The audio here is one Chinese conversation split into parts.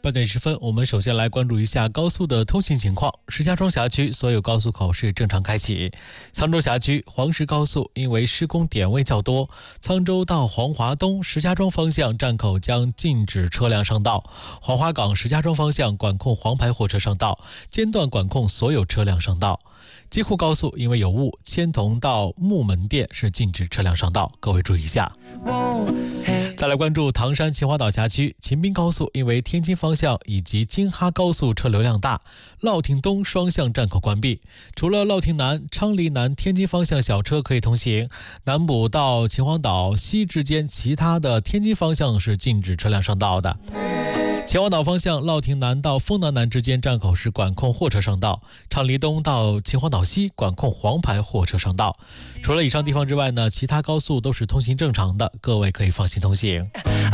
8点10分，我们首先来关注一下高速的通行情况。石家庄辖区所有高速口是正常开启。沧州辖区黄石高速因为施工点位较多，沧州到黄华东石家庄方向站口将禁止车辆上道，黄花岗石家庄方向管控黄牌货车上道，间段管控所有车辆上道。京沪高速因为有雾，千桐到木门店是禁止车辆上道，各位注意一下。再来关注唐山秦皇岛辖区秦滨高速因为天津方向以及京哈高速车流量大，乐亭东双向站口关闭，除了乐亭南、昌黎南天津方向小车可以通行，南补到秦皇岛西之间其他的天津方向是禁止车辆上道的。秦皇岛方向乐亭南到丰南南之间站口是管控货车上道，昌黎东到秦皇岛西管控黄牌货车上道。除了以上地方之外呢，其他高速都是通行正常的，各位可以放心通行。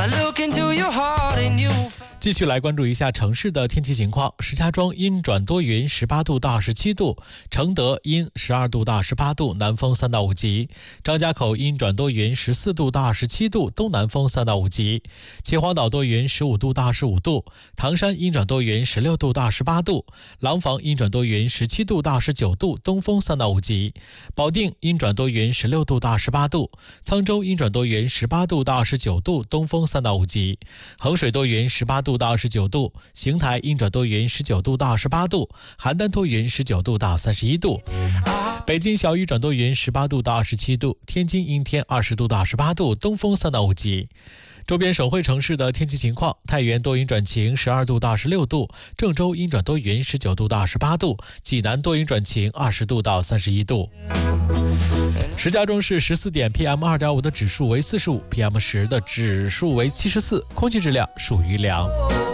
继续来关注一下城市的天气情况。石家庄阴转多云，18度到17度；承德阴12度到18度，南风3到5级；张家口阴转多云，14度到27度，东南风3到5级；秦皇岛多云，15度到25度；唐山阴转多云，16度到18度；廊坊阴转多云，17度到19度，东风3到5级；保定阴转多云，16度到18度；沧州阴转多云，18度到19度，东风3到5级；衡水多云18度到29度，邢台阴转多云19度到18度，邯郸多云19度到31度，北京小雨转多云18度到27度，天津阴天20度到18度，东风3到5级。周边省会城市的天气情况：太原多云转晴12度到16度，郑州阴转多云19度到18度，济南多云转晴20度到31度。石家庄市14点 PM2.5 的指数为45，PM10 的指数为74，空气质量属于良。